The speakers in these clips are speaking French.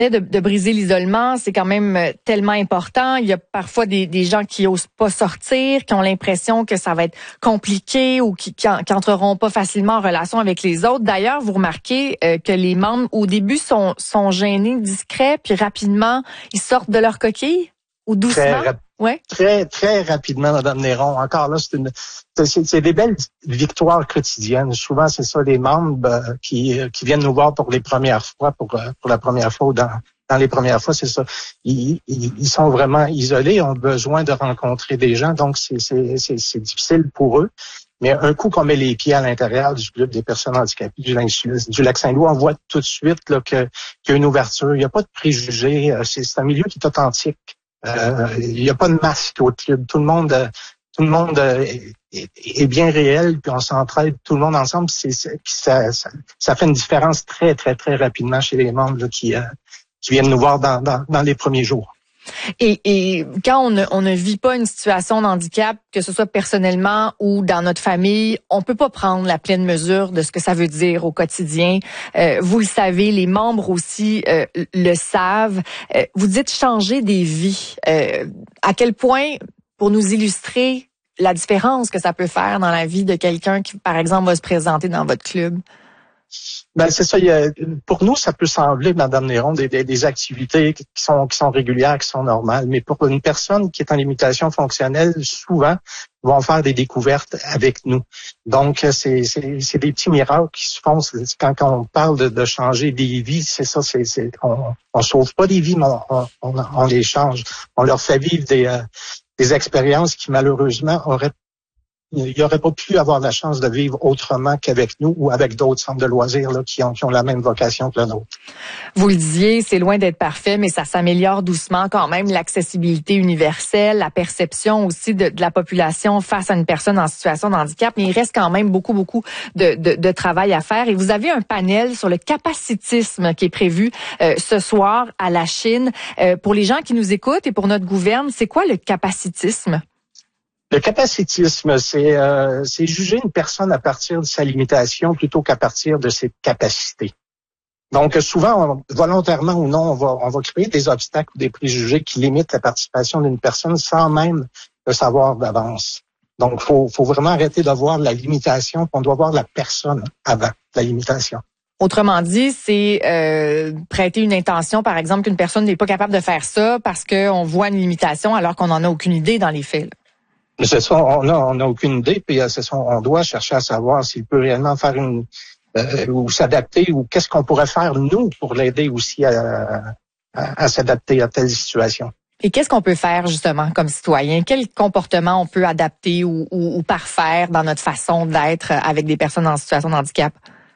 de briser l'isolement, c'est quand même tellement important. Il y a parfois des gens qui osent pas sortir, qui ont l'impression que ça va être compliqué ou qui entreront pas facilement en relation avec les autres. D'ailleurs, vous remarquez que les membres, au début, sont gênés, discrets, puis rapidement, ils sortent de leur coquille ou doucement? Très, très rapidement, Madame Néron. Encore là, c'est des belles victoires quotidiennes. Souvent, c'est ça, les membres qui viennent nous voir pour les premières fois, pour la première fois ou dans les premières fois, c'est ça. Ils sont vraiment isolés, ont besoin de rencontrer des gens, donc c'est difficile pour eux. Mais un coup qu'on met les pieds à l'intérieur du club des personnes handicapées du Lac-Saint-Louis, on voit tout de suite là, qu'il y a une ouverture. Il n'y a pas de préjugés. C'est un milieu qui est authentique. Il n'y a pas de masque au club. Tout le monde est bien réel, puis on s'entraide tout le monde ensemble. Ça fait une différence très, très, très rapidement chez les membres là, qui viennent nous voir dans les premiers jours. Et quand on ne vit pas une situation de handicap, que ce soit personnellement ou dans notre famille, on peut pas prendre la pleine mesure de ce que ça veut dire au quotidien. Vous le savez, les membres aussi le savent. Vous dites changer des vies. À quel point, pour nous illustrer la différence que ça peut faire dans la vie de quelqu'un qui, par exemple, va se présenter dans votre club? Ben c'est ça. Pour nous, ça peut sembler, Madame Néron, des activités qui sont régulières, qui sont normales. Mais pour une personne qui est en limitation fonctionnelle, souvent vont faire des découvertes avec nous. Donc c'est des petits miracles qui se font quand on parle de changer des vies. C'est ça. On sauve pas des vies, mais on les change. On leur fait vivre des expériences qui malheureusement il n'y aurait pas pu avoir la chance de vivre autrement qu'avec nous ou avec d'autres centres de loisirs là, qui ont la même vocation que la nôtre. Vous le disiez, c'est loin d'être parfait, mais ça s'améliore doucement quand même. L'accessibilité universelle, la perception aussi de la population face à une personne en situation de handicap, mais il reste quand même beaucoup de travail à faire. Et vous avez un panel sur le capacitisme qui est prévu ce soir à la Chine. Pour les gens qui nous écoutent et pour notre gouverne, c'est quoi le capacitisme? Le capacitisme, c'est juger une personne à partir de sa limitation plutôt qu'à partir de ses capacités. Donc, souvent, volontairement ou non, on va créer des obstacles ou des préjugés qui limitent la participation d'une personne sans même le savoir d'avance. Donc, faut vraiment arrêter de voir la limitation, on doit voir la personne avant la limitation. Autrement dit, c'est prêter une intention, par exemple, qu'une personne n'est pas capable de faire ça parce qu'on voit une limitation alors qu'on n'en a aucune idée dans les faits. C'est ça, on a aucune idée, puis c'est ça, on doit chercher à savoir s'il peut réellement faire ou s'adapter, ou qu'est-ce qu'on pourrait faire nous pour l'aider aussi à s'adapter à telle situation. Et qu'est-ce qu'on peut faire justement comme citoyen? Quel comportement on peut adapter ou parfaire dans notre façon d'être avec des personnes en situation de handicap?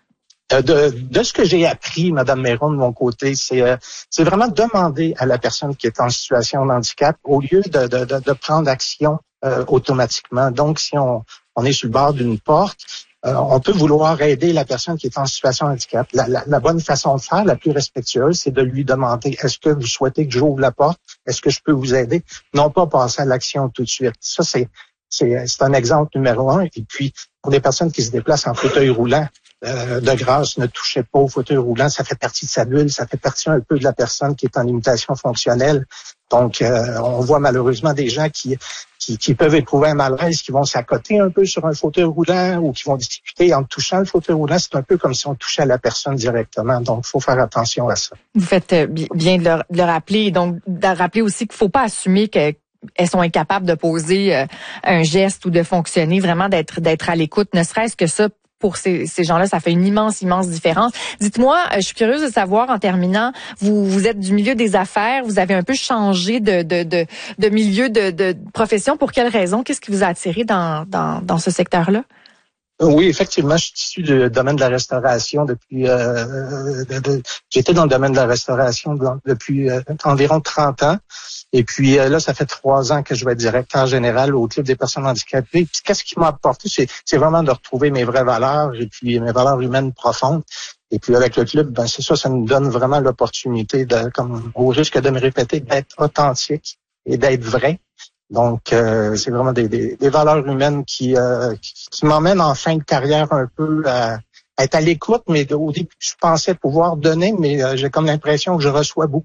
De ce que j'ai appris, Madame Néron, de mon côté, c'est vraiment demander à la personne qui est en situation de handicap au lieu de prendre action automatiquement. Donc, si on est sur le bord d'une porte, on peut vouloir aider la personne qui est en situation de handicap. La bonne façon de faire, la plus respectueuse, c'est de lui demander, est-ce que vous souhaitez que j'ouvre la porte? Est-ce que je peux vous aider? Non pas passer à l'action tout de suite. Ça, c'est un exemple numéro 1. Et puis, pour des personnes qui se déplacent en fauteuil roulant, de grâce, ne touchez pas au fauteuil roulant. Ça fait partie de sa bulle, ça fait partie un peu de la personne qui est en limitation fonctionnelle. Donc, on voit malheureusement des gens qui peuvent éprouver un malaise, qui vont s'accoter un peu sur un fauteuil roulant ou qui vont discuter en touchant le fauteuil roulant. C'est un peu comme si on touchait à la personne directement. Donc, il faut faire attention à ça. Vous faites bien de le rappeler. Donc, de rappeler aussi qu'il ne faut pas assumer qu'elles sont incapables de poser un geste ou de fonctionner, vraiment d'être à l'écoute, ne serait-ce que ça. Pour ces gens-là, ça fait une immense différence. Dites-moi, je suis curieuse de savoir, en terminant, vous êtes du milieu des affaires, vous avez un peu changé de milieu de profession. Pour quelle raison? Qu'est-ce qui vous a attiré dans ce secteur-là? Oui, effectivement, je suis issu du domaine de la restauration depuis... j'étais dans le domaine de la restauration depuis environ 30 ans. Et puis là, ça fait 3 ans que je vais être directeur général au Club des personnes handicapées. Puis qu'est-ce qui m'a apporté? C'est vraiment de retrouver mes vraies valeurs et puis mes valeurs humaines profondes. Et puis avec le club, ben c'est ça nous donne vraiment l'opportunité comme au risque de me répéter, d'être authentique et d'être vrai. Donc, c'est vraiment des valeurs humaines qui m'emmènent en fin de carrière un peu être à l'écoute, mais au début, je pensais pouvoir donner, mais j'ai comme l'impression que je reçois beaucoup.